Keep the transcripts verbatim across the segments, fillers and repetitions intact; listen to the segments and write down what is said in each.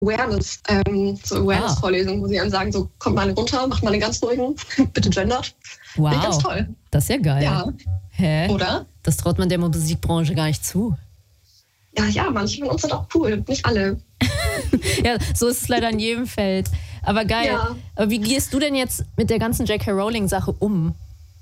Awareness, ähm, so Awareness-Vorlesungen, wo sie einem sagen, so kommt mal runter, macht mal einen ganz ruhigen, bitte gendert. Wow, Finde ich ganz toll. Das ist ja geil. Ja. Hä? Oder? Das traut man der Musikbranche gar nicht zu. Ja, ja, manche von uns sind auch cool, nicht alle. Ja, so ist es leider in jedem Feld. Aber geil. Ja. Aber wie gehst du denn jetzt mit der ganzen J K. Rowling-Sache um?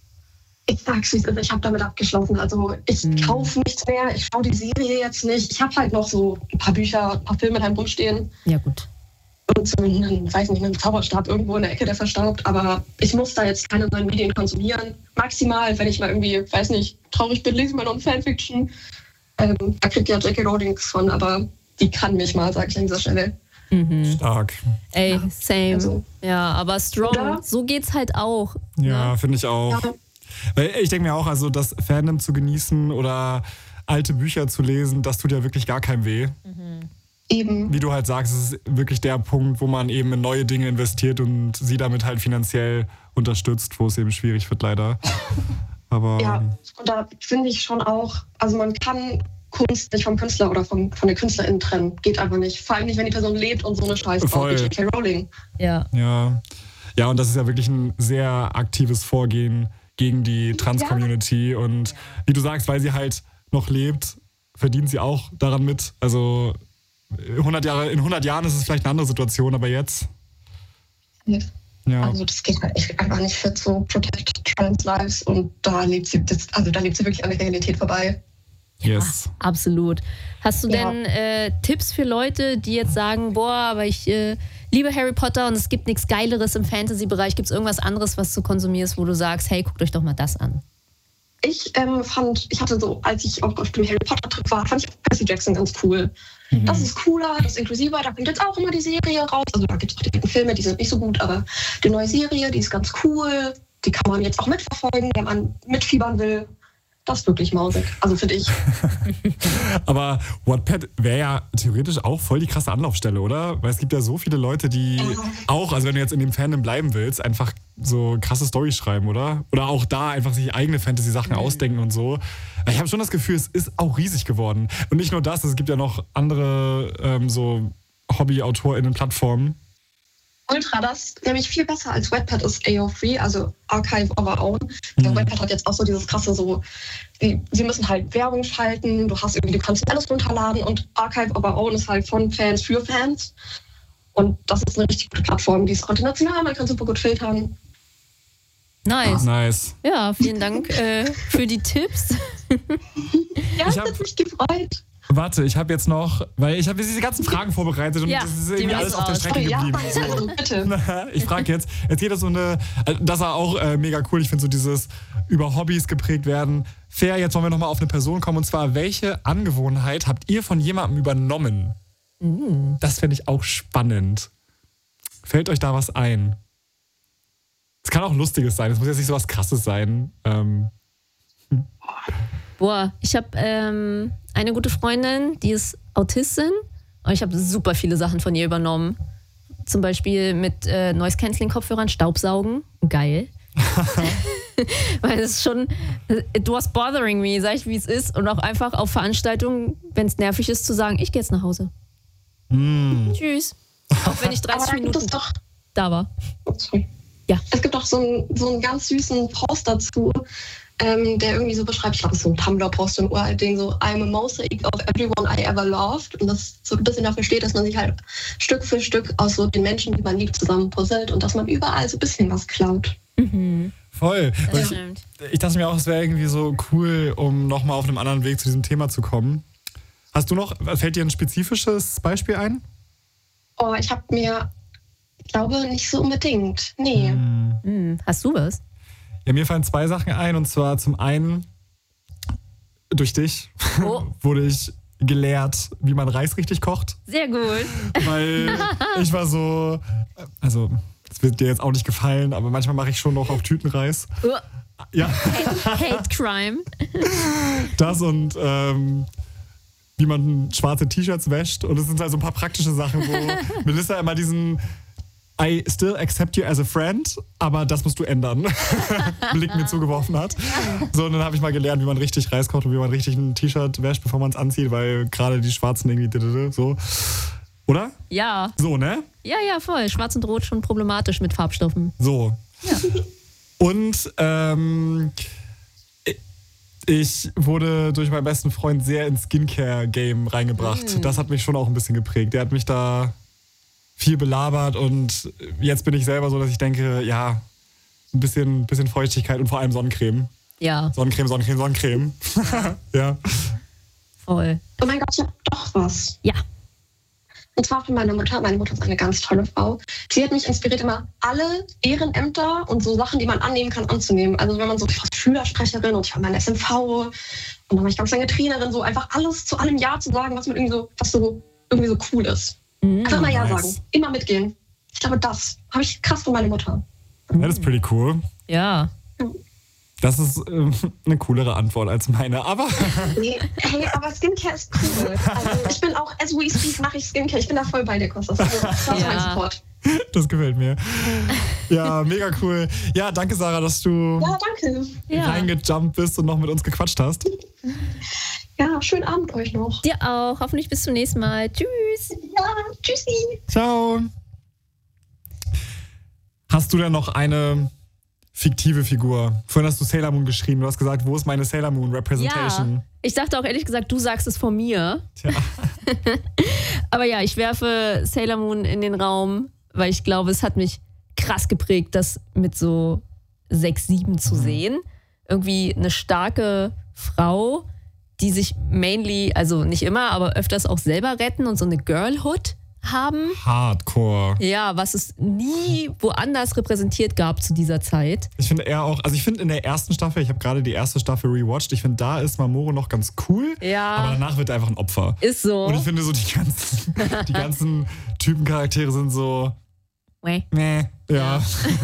Ich sag's, wie es ist, ich habe damit abgeschlossen. Also ich hm. kaufe nichts mehr, ich schaue die Serie jetzt nicht. Ich habe halt noch so ein paar Bücher, ein paar Filme daheim rumstehen. Ja, gut. Und so einen, weiß nicht, einen Zauberstab irgendwo in der Ecke, der verstaubt. Aber ich muss da jetzt keine neuen Medien konsumieren. Maximal, wenn ich mal irgendwie, weiß nicht, traurig bin, lese ich mal noch ein Fanfiction. Ähm, da kriegt ja J K. Rowling von, aber die kann mich mal, sage ich an dieser Stelle. Mhm. Stark. Ey, ja. same. Also. Ja, aber strong. Oder? So geht's halt auch. Ja, ne? finde ich auch. Ja. Weil ich denke mir auch, also das Fandom zu genießen oder alte Bücher zu lesen, das tut ja wirklich gar keinem weh. Mhm. Eben. Wie du halt sagst, es ist wirklich der Punkt, wo man eben in neue Dinge investiert und sie damit halt finanziell unterstützt, wo es eben schwierig wird, leider. Aber ja, und da finde ich schon auch, also man kann Kunst nicht vom Künstler oder vom, von der Künstlerin trennen. Geht einfach nicht. Vor allem nicht, wenn die Person lebt und so eine Scheiße baut wie J K. Rowling. Ja. Ja. Ja, und das ist ja wirklich ein sehr aktives Vorgehen gegen die Trans-Community. Ja. Und wie du sagst, weil sie halt noch lebt, verdient sie auch daran mit. Also hundert Jahre, in hundert Jahren ist es vielleicht eine andere Situation, aber jetzt... Ja. Ja. Also das geht halt echt einfach nicht fit, so Protect Trans Lives. Und da lebt sie, das, also da lebt sie wirklich an der Realität vorbei. Yes. Ja, absolut. Hast du Ja. denn äh, Tipps für Leute, die jetzt sagen, boah, aber ich äh, liebe Harry Potter und es gibt nichts Geileres im Fantasy-Bereich. Gibt es irgendwas anderes, was du konsumierst, wo du sagst, hey, guckt euch doch mal das an? Ich ähm, fand, ich hatte so, als ich auch auf dem Harry Potter-Trip war, fand ich Percy Jackson ganz cool. Mhm. Das ist cooler, das ist inklusiver, da kommt jetzt auch immer die Serie raus. Also da gibt es auch die alten Filme, die sind nicht so gut, aber die neue Serie, die ist ganz cool. Die kann man jetzt auch mitverfolgen, wenn man mitfiebern will. Das ist wirklich mausig, also finde ich. Aber Wattpad wäre ja theoretisch auch voll die krasse Anlaufstelle, oder? Weil es gibt ja so viele Leute, die ja. auch, also wenn du jetzt in dem Fandom bleiben willst, einfach so krasse Storys schreiben, oder? Oder auch da einfach sich eigene Fantasy-Sachen mhm. ausdenken und so. Ich habe schon das Gefühl, es ist auch riesig geworden. Und nicht nur das, es gibt ja noch andere ähm, so Hobby-AutorInnen-Plattformen. Ultra, das ist nämlich viel besser als Wattpad ist A O Free, also Archive of Our Own. Mhm. Wattpad hat jetzt auch so dieses krasse so, sie, sie müssen halt Werbung schalten, du hast irgendwie, du kannst alles runterladen und Archive of Our Own ist halt von Fans für Fans. Und das ist eine richtig gute Plattform, die ist auch international, man kann super gut filtern. Nice. Nice. Ja, vielen Dank äh, für die Tipps. Ja, es hat mich gefreut. Warte, ich habe jetzt noch, weil ich habe jetzt diese ganzen Fragen vorbereitet und ja, das ist irgendwie alles auf der Strecke oh, geblieben. Ja, also, bitte. Ich frage jetzt, jetzt geht es so eine, das war auch äh, mega cool, ich finde so dieses über Hobbys geprägt werden. Fair, jetzt wollen wir nochmal auf eine Person kommen und zwar, welche Angewohnheit habt ihr von jemandem übernommen? Mhm. Das fände ich auch spannend. Fällt euch da was ein? Es kann auch Lustiges sein, es muss jetzt nicht so was Krasses sein. Ähm. Boah, ich habe ähm, eine gute Freundin, die ist Autistin und ich habe super viele Sachen von ihr übernommen. Zum Beispiel mit äh, Noise-Canceling-Kopfhörern Staubsaugen. Geil. Weil es ist schon, it was bothering me, sag ich, wie es ist. Und auch einfach auf Veranstaltungen, wenn es nervig ist, zu sagen, ich gehe jetzt nach Hause. Mm. Tschüss. Auch wenn ich dreißig Minuten doch, da war. Okay. Ja. Es gibt auch so einen, so einen ganz süßen Post dazu, ähm, der irgendwie so beschreibt, ich glaube, es ist so ein Tumblr-Post, so ein uralt Ding, so I'm a mosaic of everyone I ever loved. Und das so ein bisschen dafür steht, dass man sich halt Stück für Stück aus so den Menschen, die man liebt, zusammenpuzzelt und dass man überall so ein bisschen was klaut. Mhm. Voll. Das ich, ich dachte mir auch, es wäre irgendwie so cool, um nochmal auf einem anderen Weg zu diesem Thema zu kommen. Hast du noch, fällt dir ein spezifisches Beispiel ein? Oh, ich habe mir, ich glaube, nicht so unbedingt. Nee. Hm. Mhm. Hast du was? Ja, mir fallen zwei Sachen ein. Und zwar zum einen, durch dich oh. wurde ich gelehrt, wie man Reis richtig kocht. Sehr gut. Weil ich war so, also das wird dir jetzt auch nicht gefallen, aber manchmal mache ich schon noch auf Tütenreis. Oh. Ja. Hate, Hate Crime. Das und ähm, wie man schwarze T-Shirts wäscht. Und es sind halt so ein paar praktische Sachen, wo Melissa immer diesen I still accept you as a friend, aber das musst du ändern, Blick mir zugeworfen hat. So, und dann habe ich mal gelernt, wie man richtig Reis kocht und wie man richtig ein T-Shirt wäscht, bevor man es anzieht, weil gerade die Schwarzen irgendwie so. Oder? Ja. So, ne? Ja, ja, voll. Schwarz und Rot schon problematisch mit Farbstoffen. So. Ja. Und ähm, ich wurde durch meinen besten Freund sehr ins Skincare-Game reingebracht. Mm. Das hat mich schon auch ein bisschen geprägt. Der hat mich da viel belabert und jetzt bin ich selber so, dass ich denke, ja, ein bisschen, bisschen Feuchtigkeit und vor allem Sonnencreme. Ja. Sonnencreme, Sonnencreme, Sonnencreme. Ja. Voll. Oh mein Gott, ich hab doch was. Ja. Und zwar von meiner Mutter. Meine Mutter ist eine ganz tolle Frau. Sie hat mich inspiriert, immer alle Ehrenämter und so Sachen, die man annehmen kann, anzunehmen. Also wenn man so, ich war Schülersprecherin und ich war meine S M V und dann war ich ganz lange Trainerin, so einfach alles zu allem Ja zu sagen, was mit irgendwie so, was so irgendwie so cool ist. Mhm. Einfach mal Ja Nice. sagen. Immer mitgehen. Ich glaube, das habe ich krass von meiner Mutter. Das ist pretty cool. Ja. Das ist ähm, eine coolere Antwort als meine, aber Nee, hey, aber Skincare ist cool. Also ich bin auch, as we speak, mache ich Skincare. Ich bin da voll bei dir, Kostas. Das ist mein Ja. Support. das gefällt mir. Ja, mega cool. Ja, danke Sarah, dass du Ja, danke. Ja. reingejumpt bist und noch mit uns gequatscht hast. Ja, schönen Abend euch noch. Dir auch. Hoffentlich bis zum nächsten Mal. Tschüss. Ja, tschüssi. Ciao. Hast du denn noch eine fiktive Figur? Vorhin hast du Sailor Moon geschrieben. Du hast gesagt, wo ist meine Sailor Moon Representation? Ja. Ich dachte auch ehrlich gesagt, du sagst es vor mir. Tja. Aber ja, ich werfe Sailor Moon in den Raum, weil ich glaube, es hat mich krass geprägt, das mit so sechs, sieben zu Mhm. sehen. Irgendwie eine starke Frau, die sich mainly, also nicht immer, aber öfters auch selber retten und so eine Girlhood haben. Hardcore. Ja, was es nie woanders repräsentiert gab zu dieser Zeit. Ich finde eher auch, also ich finde in der ersten Staffel, ich habe gerade die erste Staffel rewatcht, ich finde, da ist Mamoru noch ganz cool, Ja. aber danach wird er einfach ein Opfer. Ist so. Und ich finde so, die ganzen, die ganzen Typencharaktere sind so, Weh. nee, ja.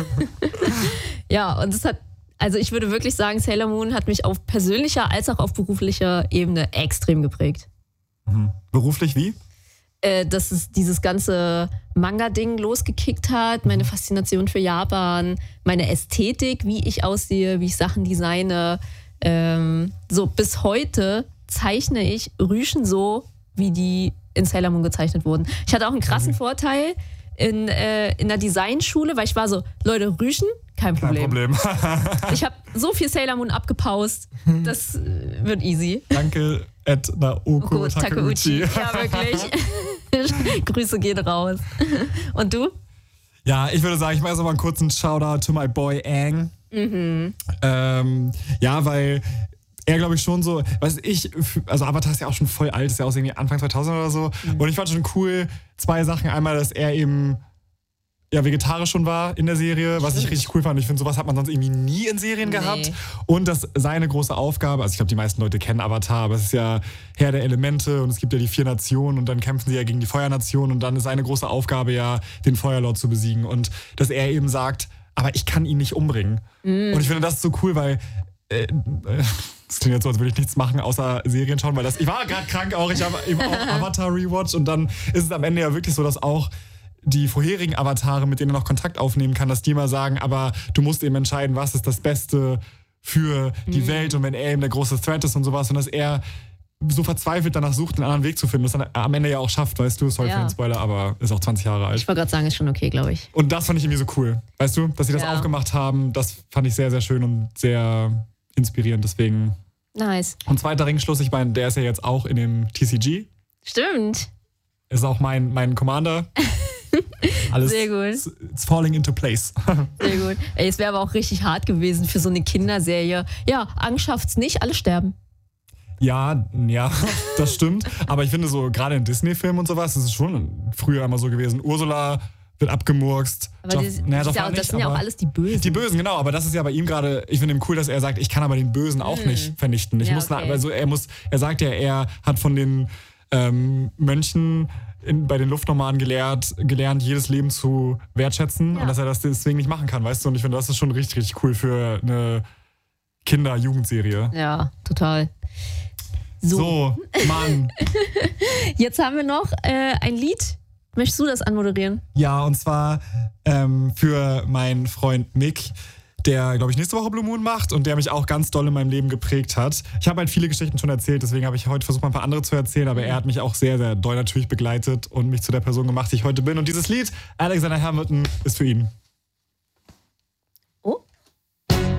Ja, und es hat, also ich würde wirklich sagen, Sailor Moon hat mich auf persönlicher als auch auf beruflicher Ebene extrem geprägt. Mhm. Beruflich wie? Äh, dass es dieses ganze Manga-Ding losgekickt hat, meine Faszination für Japan, meine Ästhetik, wie ich aussehe, wie ich Sachen designe. Ähm, so bis heute zeichne ich Rüschen so, wie die in Sailor Moon gezeichnet wurden. Ich hatte auch einen krassen Mhm. Vorteil in, äh, in der Designschule, weil ich war so, Leute, Rüschen, kein Kein Problem. Problem. Ich habe so viel Sailor Moon abgepaust, das äh, wird easy. Danke, Ed Naoko Oko Takeuchi. Takeuchi. Ja, wirklich. Grüße gehen raus. Und du? Ja, ich würde sagen, ich mache jetzt mal einen kurzen Shoutout to my boy Aang. Mhm. Ähm, ja, weil er, glaube ich, schon so, weiß ich, also Avatar ist ja auch schon voll alt, ist ja aus irgendwie Anfang zweitausend oder so. Mhm. Und ich fand schon cool, zwei Sachen. Einmal, dass er eben ja, vegetarisch schon war in der Serie, was ich Stimmt. richtig cool fand. Ich finde, sowas hat man sonst irgendwie nie in Serien Nee. gehabt. Und dass seine große Aufgabe, also ich glaube, die meisten Leute kennen Avatar, aber es ist ja Herr der Elemente und es gibt ja die vier Nationen und dann kämpfen sie ja gegen die Feuernation und dann ist seine große Aufgabe ja, den Feuerlord zu besiegen. Und dass er eben sagt, aber ich kann ihn nicht umbringen. Und ich finde das so cool, weil äh, äh, das klingt jetzt so, als würde ich nichts machen, außer Serien schauen, weil das, ich war gerade krank auch, ich habe eben auch Avatar rewatcht und dann ist es am Ende ja wirklich so, dass auch die vorherigen Avatare, mit denen er noch Kontakt aufnehmen kann, dass die mal sagen, aber du musst eben entscheiden, was ist das Beste für die Mhm. Welt und wenn er eben der große Threat ist und sowas und dass er so verzweifelt danach sucht, einen anderen Weg zu finden, das dann am Ende ja auch schafft, weißt du, sorry Ja. für den Spoiler, aber ist auch zwanzig Jahre alt. Ich wollte gerade sagen, ist schon okay, glaube ich. Und das fand ich irgendwie so cool, weißt du, dass sie das Ja. aufgemacht haben, das fand ich sehr, sehr schön und sehr inspirierend, deswegen. Nice. Und zweiter Ringschluss, ich meine, der ist ja jetzt auch in dem T C G, Stimmt. ist auch mein, mein Commander. Alles, Sehr gut. It's, it's falling into place. Sehr gut. Ey, es wäre aber auch richtig hart gewesen für so eine Kinderserie. Ja, Angst schafft's nicht, alle sterben. Ja, ja, das stimmt. Aber ich finde so, gerade in Disney-Filmen und sowas, das ist schon früher immer so gewesen. Ursula wird abgemurkst. Aber Joff- die, naja, das, ist ja, Jafar auch- nicht, das sind ja auch aber alles die Bösen. die Bösen, genau. Aber das ist ja bei ihm gerade, ich finde ihm cool, dass er sagt, ich kann aber den Bösen auch Hm. nicht vernichten. Ich Ja, muss, na- okay. also er muss, er sagt ja, er hat von den ähm, Mönchen in, bei den Luftnomaden gelehrt, gelernt, jedes Leben zu wertschätzen Ja. und dass er das deswegen nicht machen kann, weißt du? Und ich finde, das ist schon richtig, richtig cool für eine Kinder-Jugendserie. Ja, total. So, So, Mann. jetzt haben wir noch äh, ein Lied. Möchtest du das anmoderieren? Ja, und zwar ähm, für meinen Freund Mick. der, glaube ich, nächste Woche Blue Moon macht und der mich auch ganz doll in meinem Leben geprägt hat. Ich habe halt viele Geschichten schon erzählt, deswegen habe ich heute versucht, mal ein paar andere zu erzählen, aber er hat mich auch sehr, sehr doll natürlich begleitet und mich zu der Person gemacht, die ich heute bin. Und dieses Lied, Alexander Hamilton, ist für ihn.